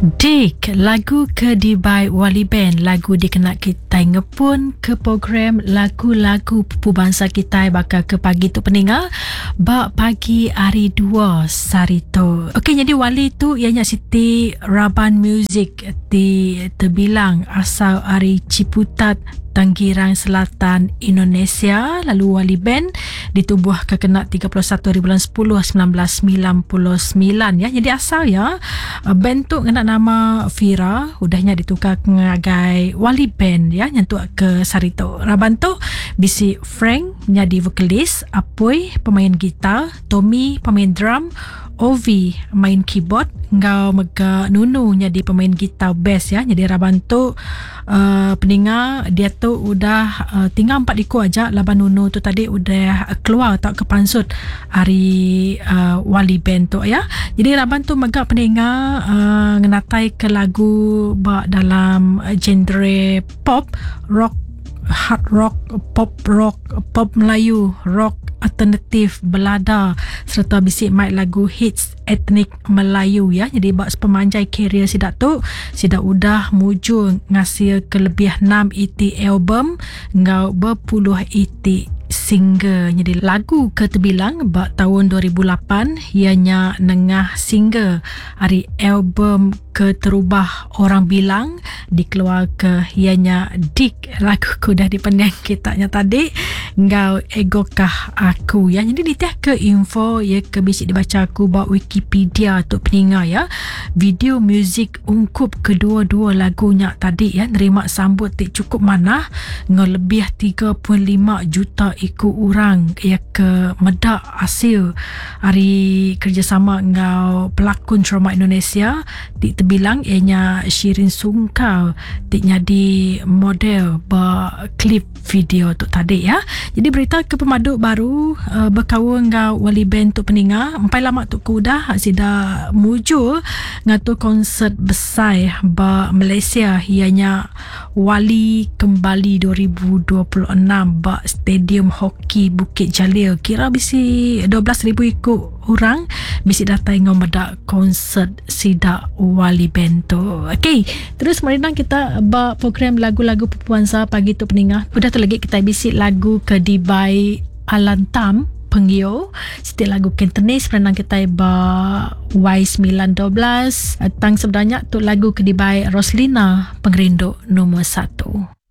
Dik, lagu ke Dibai Wali Band, lagu dikenak kita ngepun ke program lagu-lagu pupu bangsa kita bakal ke pagi tu pendengar bak pagi hari 2 Sarito. Okey, jadi Wali tu ianya Siti Raban Music di terbilang asal dari Ciputat, Tanggerang Selatan, Indonesia. Lalu Wali Band ditubuh kekenak 31 bulan 10 1999 ya. Jadi asal ya band tu kena nama Fira, udahnya ditukar ngagai Wali Band ya, nyentuh ke Sarito. Raban tu bisi Frank menjadi vokalis, Apoy pemain gitar, Tommy pemain drum, Ovi main keyboard, ngau mega Nunu jadi pemain gitar bass ya. Jadi Raban tu pendengar dia tu udah tinggal 4 liku aja. Laban Nunu tu tadi udah keluar tak ke pansut hari Wali Band tu ya. Jadi Raban tu mega pendengar ngenatai ke lagu dalam genre pop, rock, hard rock, pop Melayu, rock alternatif, belada serta bisik mic lagu hits etnik Melayu ya. Jadi bak pemanjai kerjaya sidak tu sidak udah muju ngasih kelebih 6 EP album ngau berpuluh EP single. Jadi lagu ke terbilang bak tahun 2008 ianya nengah single hari album ke terubah orang bilang dikeluar ke ianya Dik, lagu ku dah dipendang kitanya tadi ngau egokah aku ya. Jadi ditiah ke info ya ke bisik dibaca aku bak Wikipedia tu pendengar ya. Video muzik ungkup kedua-dua lagunya tadi ya nerima sambut tik cukup mana ngau lebih 3.5 juta ikut orang ya ke medak hasil hari kerjasama ngau pelakon drama Indonesia tik terbilang ianya Shirin Sungkau tik jadi model klip video tu tadi ya. Jadi berita ke pemaduk baru berkawal ngau Wali Band tu pendengar empai lama tu kudah sida muju ngatu konsert besar Malaysia ianya Wali Kembali 2026 bak Stadium Hoki Bukit Jalil. Kira bisi 12,000 ikut orang bisi datang ngau medak konsert sida Wali Band tu. Okey, terus mari kita bak program lagu-lagu pupuansa pagi tu pendengar. Udah tu lagi kita bisi lagu ke Dibai Alantam Penggio, setiap lagu Cantonese perenang kita Y912 tang sebenarnya tu lagu ke Dibai Roslina Pengrindu nombor 1.